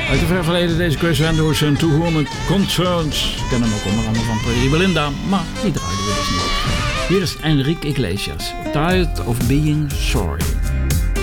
Uit de ver verleden deze Chris Anderson To Whom It Concerns. Ik ken hem ook onder andere van Pretty Belinda, maar die draaiden we dus niet. Hier is Enrique Iglesias, Tired of Being Sorry.